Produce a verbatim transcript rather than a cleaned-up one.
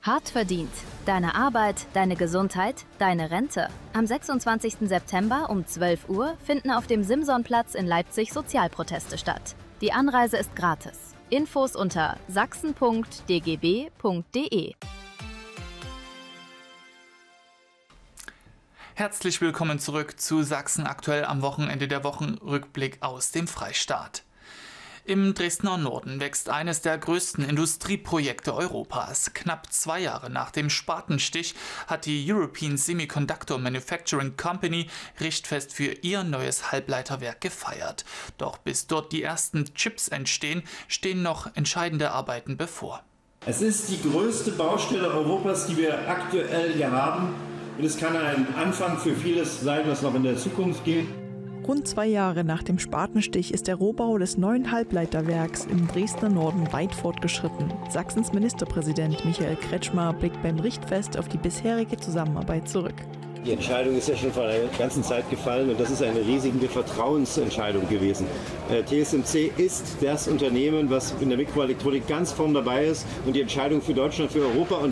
Hart verdient. Deine Arbeit, deine Gesundheit, deine Rente. Am sechsundzwanzigsten September um zwölf Uhr finden auf dem Simsonplatz in Leipzig Sozialproteste statt. Die Anreise ist gratis. Infos unter sachsen punkt d g b punkt d e. Herzlich willkommen zurück zu Sachsen aktuell am Wochenende, der Wochenrückblick aus dem Freistaat. Im Dresdner Norden wächst eines der größten Industrieprojekte Europas. Knapp zwei Jahre nach dem Spatenstich hat die European Semiconductor Manufacturing Company Richtfest für ihr neues Halbleiterwerk gefeiert. Doch bis dort die ersten Chips entstehen, stehen noch entscheidende Arbeiten bevor. Es ist die größte Baustelle Europas, die wir aktuell hier haben. Und es kann ein Anfang für vieles sein, was noch in der Zukunft geht. Rund zwei Jahre nach dem Spatenstich ist der Rohbau des neuen Halbleiterwerks im Dresdner Norden weit fortgeschritten. Sachsens Ministerpräsident Michael Kretschmer blickt beim Richtfest auf die bisherige Zusammenarbeit zurück. Die Entscheidung ist ja schon vor einer ganzen Zeit gefallen und das ist eine riesige Vertrauensentscheidung gewesen. T S M C ist das Unternehmen, was in der Mikroelektronik ganz vorn dabei ist und die Entscheidung für Deutschland, für Europa und